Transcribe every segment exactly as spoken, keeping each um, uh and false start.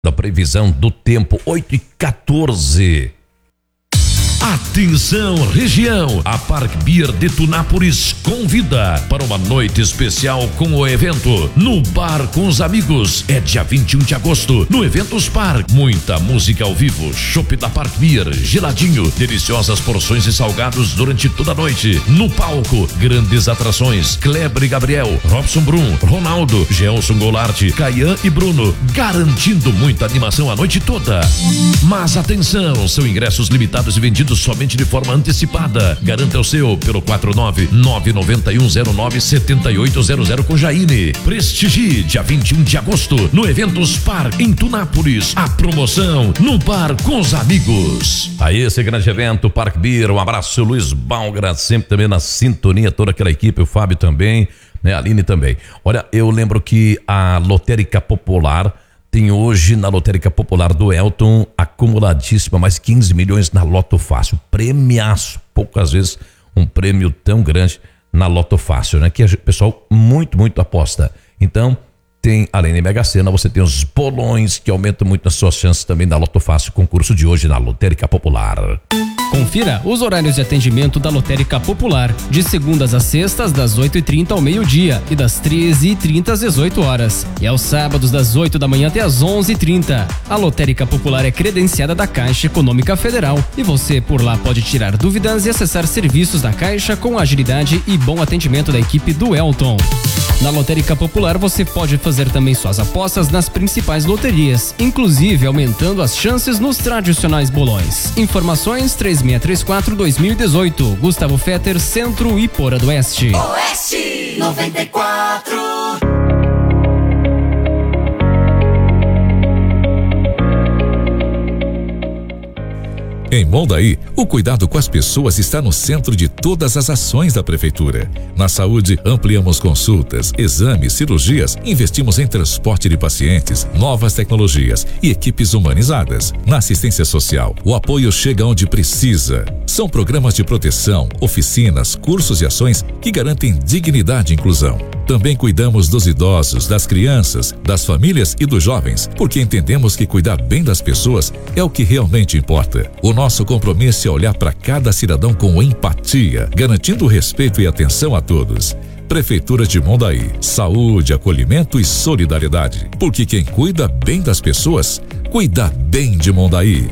Da previsão do tempo, oito e quatorze. Atenção, região! A Park Beer de Tunápolis convida para uma noite especial com o evento no Bar com os Amigos. É dia vinte e um de agosto, no Eventos Park. Muita música ao vivo, chopp da Park Beer, geladinho, deliciosas porções e salgados durante toda a noite. No palco, grandes atrações: Kleber e Gabriel, Robson Brum, Ronaldo, Gelson Goulart, Caian e Bruno, garantindo muita animação a noite toda. Mas atenção, são ingressos limitados e vendidos somente de forma antecipada. Garanta o seu pelo quatro nove nove nove um zero nove sete oito zero zero com Jaine. Prestigie dia vinte e um de agosto no Eventos Park em Tunápolis. A promoção no Bar com os Amigos. Aí esse grande evento, Park Beer. Um abraço, Luiz Balgra, sempre também na sintonia, toda aquela equipe, o Fábio também, né? A Aline também. Olha, eu lembro que a Lotérica Popular tem hoje na Lotérica Popular do Elton acumuladíssima, mais quinze milhões na Loto Fácil. Premiaço, poucas vezes um prêmio tão grande na Loto Fácil, né? Que o pessoal muito, muito aposta. Então, tem, além da Mega Sena, você tem os bolões que aumentam muito as suas chances também na Loto Fácil, concurso de hoje na Lotérica Popular. Confira os horários de atendimento da Lotérica Popular, de segundas a sextas, das oito e trinta ao meio-dia e das treze e trinta às dezoito horas. E aos sábados, das oito da manhã até às onze e trinta. A Lotérica Popular é credenciada da Caixa Econômica Federal e você por lá pode tirar dúvidas e acessar serviços da Caixa com agilidade e bom atendimento da equipe do Elton. Na Lotérica Popular você pode fazer também suas apostas nas principais loterias, inclusive aumentando as chances nos tradicionais bolões. Informações três seis três quatro dois mil e dezoito. Gustavo Fetter, Centro e Pora do Oeste. Oeste noventa e quatro. Em Mondaí, o cuidado com as pessoas está no centro de todas as ações da Prefeitura. Na saúde, ampliamos consultas, exames, cirurgias, investimos em transporte de pacientes, novas tecnologias e equipes humanizadas. Na assistência social, o apoio chega onde precisa. São programas de proteção, oficinas, cursos e ações que garantem dignidade e inclusão. Também cuidamos dos idosos, das crianças, das famílias e dos jovens, porque entendemos que cuidar bem das pessoas é o que realmente importa. O nosso compromisso é olhar para cada cidadão com empatia, garantindo respeito e atenção a todos. Prefeitura de Mondaí, saúde, acolhimento e solidariedade. Porque quem cuida bem das pessoas, cuida bem de Mondaí.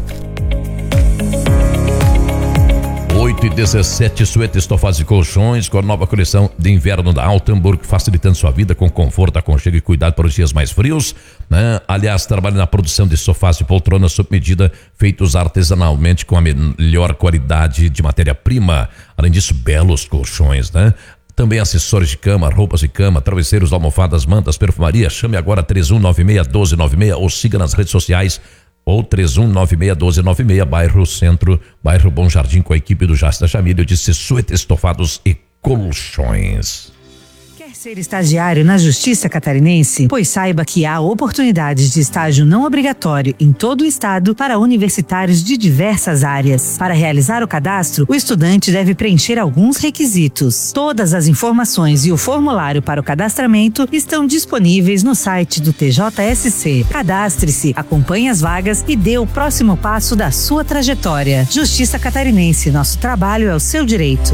oito e dezessete, Sueta Estofados e Colchões, com a nova coleção de inverno da Altenburg, facilitando sua vida com conforto, aconchego e cuidado para os dias mais frios, né? Aliás, trabalha na produção de sofás e poltronas sob medida, feitos artesanalmente com a melhor qualidade de matéria-prima. Além disso, belos colchões, né? Também acessórios de cama, roupas de cama, travesseiros, almofadas, mantas, perfumaria. Chame agora três um nove seis um dois nove seis ou siga nas redes sociais ou três um nove seis um dois nove seis, bairro Centro, bairro Bom Jardim, com a equipe do Jasta Jamílio de Sueta Estofados e Colchões. Quer ser estagiário na Justiça Catarinense? Pois saiba que há oportunidades de estágio não obrigatório em todo o estado para universitários de diversas áreas. Para realizar o cadastro, o estudante deve preencher alguns requisitos. Todas as informações e o formulário para o cadastramento estão disponíveis no site do T J S C. Cadastre-se, acompanhe as vagas e dê o próximo passo da sua trajetória. Justiça Catarinense, nosso trabalho é o seu direito.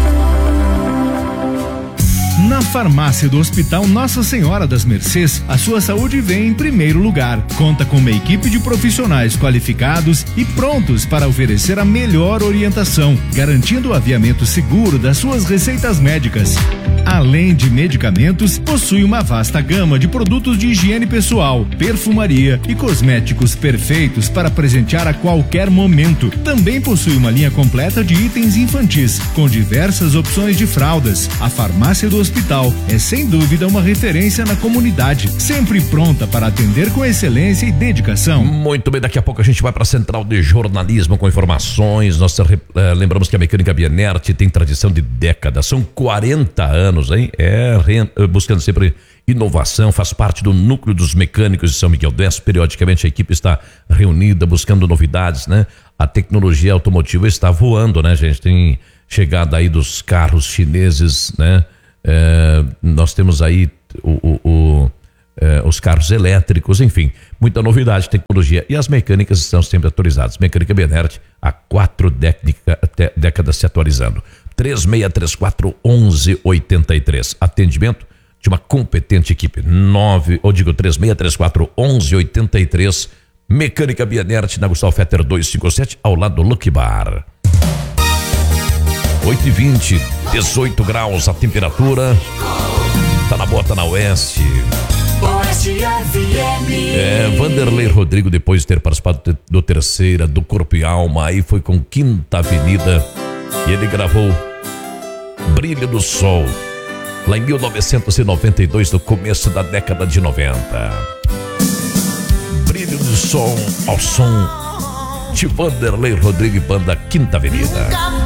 Na farmácia do Hospital Nossa Senhora das Mercês, a sua saúde vem em primeiro lugar. Conta com uma equipe de profissionais qualificados e prontos para oferecer a melhor orientação, garantindo o aviamento seguro das suas receitas médicas. Além de medicamentos, possui uma vasta gama de produtos de higiene pessoal, perfumaria e cosméticos perfeitos para presentear a qualquer momento. Também possui uma linha completa de itens infantis, com diversas opções de fraldas. A farmácia do Hospital é sem dúvida uma referência na comunidade, sempre pronta para atender com excelência e dedicação. Muito bem, daqui a pouco a gente vai para a Central de Jornalismo com informações. Nós eh, lembramos que a Mecânica Bienert tem tradição de décadas, são quarenta anos, hein? É, buscando sempre inovação, faz parte do núcleo dos mecânicos de São Miguel do Oeste. Periodicamente a equipe está reunida, buscando novidades, né? A tecnologia automotiva está voando, né, gente? Tem chegada aí dos carros chineses, né? É, nós temos aí o, o, o eh, os carros elétricos, enfim, muita novidade, tecnologia. E as mecânicas estão sempre atualizadas. Mecânica Bianert, há quatro décnica, décadas se atualizando. três seis três quatro, um um oito três. Atendimento de uma competente equipe. nove, ou digo, três seis três quatro, um um oito três. Mecânica Bianert, na Gustavo Fetter duzentos e cinquenta e sete, ao lado do Lucky Bar. oito e vinte, dezoito graus a temperatura. Tá na bota na Oeste. Oeste F M. É, Vanderlei Rodrigo, depois de ter participado do Terceira, do Corpo e Alma, aí foi com Quinta Avenida e ele gravou Brilho do Sol, lá em mil novecentos e noventa e dois, no começo da década de noventa. Brilho do Sol ao som de Vanderlei Rodrigo e banda Quinta Avenida.